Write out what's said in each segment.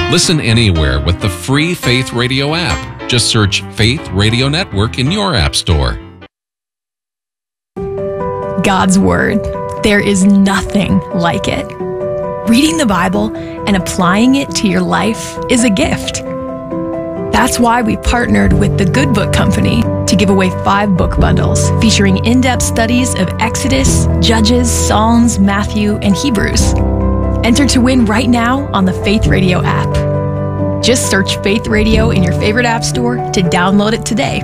Listen anywhere with the free Faith Radio app. Just search Faith Radio Network in your app store. God's Word. There is nothing like it. Reading the Bible and applying it to your life is a gift. That's why we partnered with the Good Book Company to give away 5 book bundles featuring in-depth studies of Exodus, Judges, Psalms, Matthew, and Hebrews. Enter to win right now on the Faith Radio app. Just search Faith Radio in your favorite app store to download it today.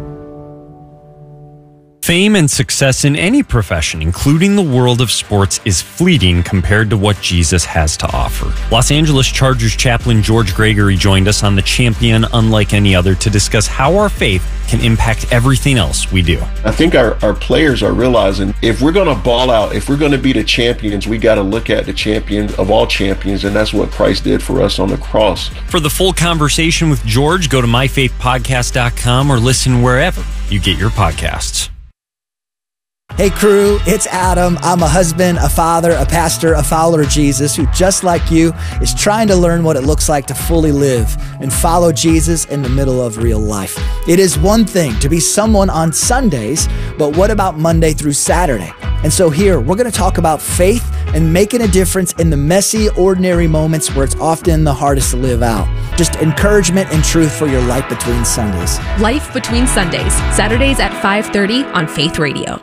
Fame and success in any profession, including the world of sports, is fleeting compared to what Jesus has to offer. Los Angeles Chargers chaplain George Gregory joined us on The Champion Unlike Any Other to discuss how our faith can impact everything else we do. I think our players are realizing if we're going to ball out, if we're going to be the champions, we got to look at the champion of all champions, and that's what Christ did for us on the cross. For the full conversation with George, go to myfaithpodcast.com or listen wherever you get your podcasts. Hey crew, it's Adam. I'm a husband, a father, a pastor, a follower of Jesus who, just like you, is trying to learn what it looks like to fully live and follow Jesus in the middle of real life. It is one thing to be someone on Sundays, but what about Monday through Saturday? And so here, we're going to talk about faith and making a difference in the messy, ordinary moments where it's often the hardest to live out. Just encouragement and truth for your life between Sundays. Life Between Sundays, Saturdays at 5:30 on Faith Radio.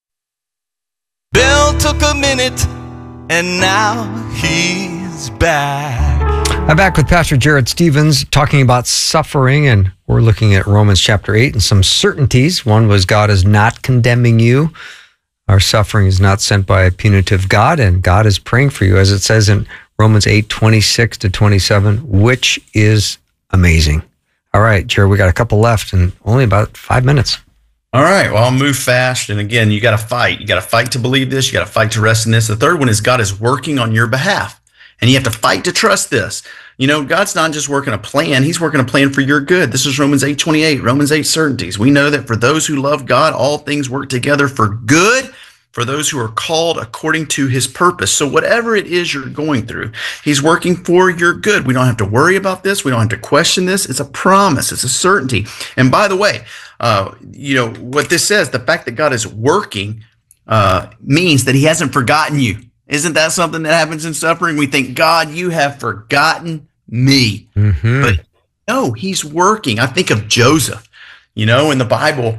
Bill took a minute, and now he's back. I'm back with Pastor Jared Stevens talking about suffering, and we're looking at Romans chapter 8 and some certainties. One was God is not condemning you. Our suffering is not sent by a punitive God, and God is praying for you, as it says in Romans 8:26-27, which is amazing. All right, Jared, we got a couple left and only about 5 minutes. All right, well, I'll move fast. And again, you got to fight. You got to fight to believe this. You got to fight to rest in this. The third one is God is working on your behalf. And you have to fight to trust this. You know, God's not just working a plan. He's working a plan for your good. This is Romans 8:28, Romans 8 certainties. We know that for those who love God, all things work together for good, for those who are called according to his purpose. So whatever it is you're going through, he's working for your good. We don't have to worry about this. We don't have to question this. It's a promise. It's a certainty. And by the way, you know, what this says, the fact that God is working means that he hasn't forgotten you. Isn't that something that happens in suffering? We think, God, you have forgotten me. Mm-hmm. But no, he's working. I think of Joseph, you know, in the Bible,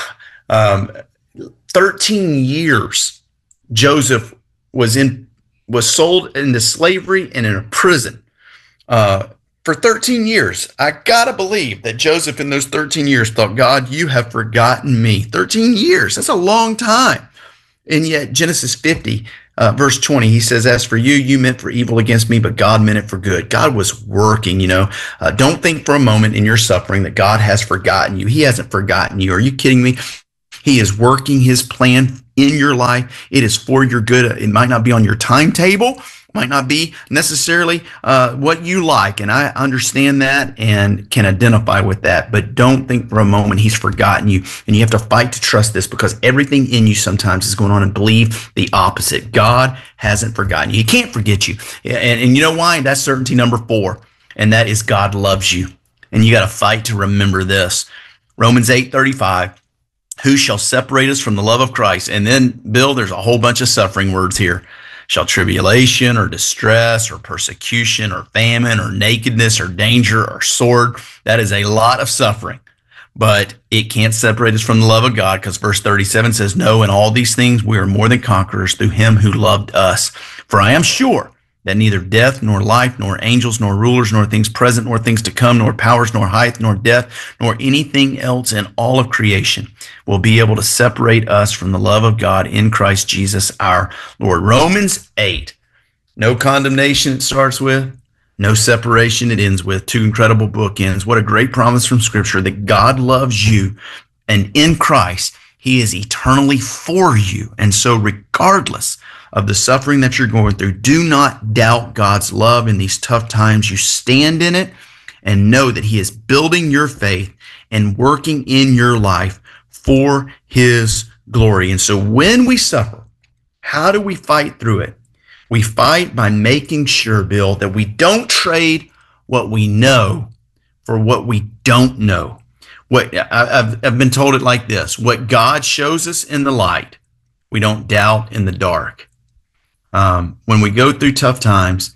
13 years Joseph was sold into slavery and in a prison. For 13 years, I gotta believe that Joseph in those 13 years thought, God, you have forgotten me. 13 years, that's a long time. And yet Genesis 50, verse 20, he says, as for you, you meant for evil against me, but God meant it for good. God was working, you know. Don't think for a moment in your suffering that God has forgotten you. He hasn't forgotten you. Are you kidding me? He is working his plan in your life. It is for your good. It might not be on your timetable, might not be necessarily what you like. And I understand that and can identify with that. But don't think for a moment he's forgotten you. And you have to fight to trust this, because everything in you sometimes is going on, and believe the opposite. God hasn't forgotten you. He can't forget you. And you know why? That's certainty number 4. And that is God loves you. And you got to fight to remember this. Romans 8:35. Who shall separate us from the love of Christ? And then, Bill, there's a whole bunch of suffering words here. Shall tribulation or distress or persecution or famine or nakedness or danger or sword? That is a lot of suffering. But it can't separate us from the love of God, because verse 37 says, no, in all these things we are more than conquerors through him who loved us. For I am sure that neither death, nor life, nor angels, nor rulers, nor things present, nor things to come, nor powers, nor height, nor depth, nor anything else in all of creation will be able to separate us from the love of God in Christ Jesus our Lord. Romans 8, no condemnation it starts with, no separation it ends with. 2 incredible bookends. What a great promise from Scripture that God loves you, and in Christ, he is eternally for you. And so regardless of the suffering that you're going through, do not doubt God's love in these tough times. You stand in it and know that he is building your faith and working in your life for his glory. And so when we suffer, how do we fight through it? We fight by making sure, Bill, that we don't trade what we know for what we don't know. What I've been told it like this: what God shows us in the light, we don't doubt in the dark. When we go through tough times,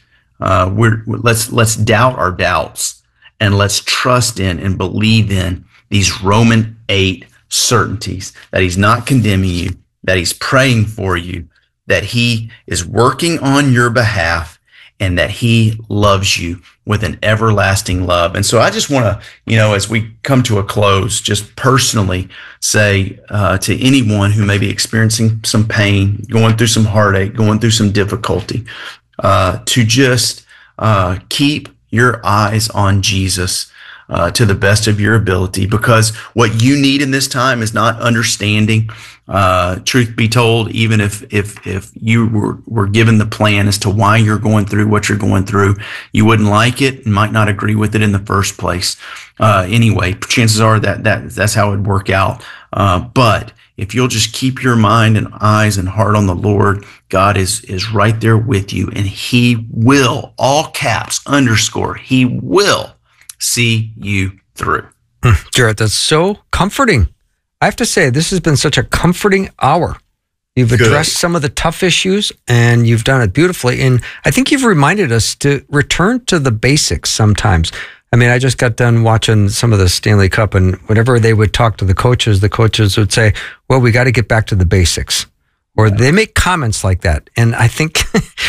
let's doubt our doubts, and let's trust in and believe in these Romans 8 certainties that he's not condemning you, that he's praying for you, that he is working on your behalf, and that he loves you with an everlasting love. And so I just want to, as we come to a close, just personally say to anyone who may be experiencing some pain, going through some heartache, going through some difficulty, to just keep your eyes on Jesus to the best of your ability, because what you need in this time is not understanding. Truth be told, even if you were given the plan as to why you're going through what you're going through, you wouldn't like it and might not agree with it in the first place. Anyway, chances are that's how it would work out. But if you'll just keep your mind and eyes and heart on the Lord, God is right there with you, and he will, all caps, underscore, he will see you through. Jarrett, that's so comforting. I have to say, this has been such a comforting hour. You've addressed some of the tough issues, and you've done it beautifully. And I think you've reminded us to return to the basics sometimes. I mean, I just got done watching some of the Stanley Cup, and whenever they would talk to the coaches would say, well, we got to get back to the basics. Or they make comments like that. And I think,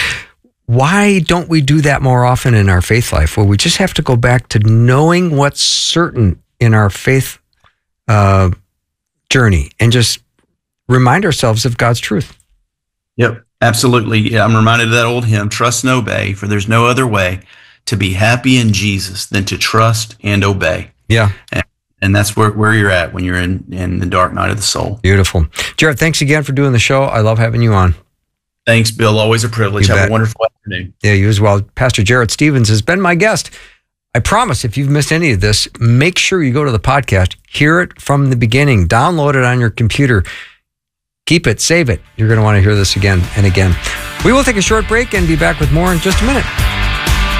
why don't we do that more often in our faith life? Well, we just have to go back to knowing what's certain in our faith journey and just remind ourselves of God's truth. Yep, absolutely. Yeah, I'm reminded of that old hymn, trust and obey, for there's no other way to be happy in Jesus than to trust and obey. Yeah. And that's where you're at when you're in the dark night of the soul. Beautiful. Jarrett, thanks again for doing the show. I love having you on. Thanks, Bill. Always a privilege. Have a wonderful afternoon. Yeah, you as well. Pastor Jarrett Stevens has been my guest. I promise, if you've missed any of this, make sure you go to the podcast, hear it from the beginning, download it on your computer, keep it, save it. You're going to want to hear this again and again. We will take a short break and be back with more in just a minute.